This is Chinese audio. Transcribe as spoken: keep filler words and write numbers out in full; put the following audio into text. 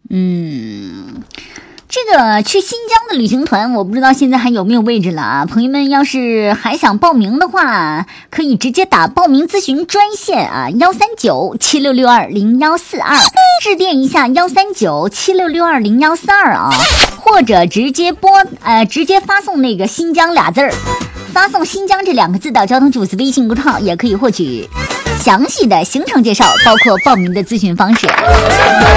嗯。这个去新疆的旅行团，我不知道现在还有没有位置了啊！朋友们要是还想报名的话，可以直接打报名咨询专线啊，幺三九七六六二零幺四二，致电一下幺三九七六六二零幺四二啊，或者直接拨呃直接发送那个新疆俩字儿，发送新疆这两个字到交通主司微信公众号，也可以获取详细的行程介绍，包括报名的咨询方式。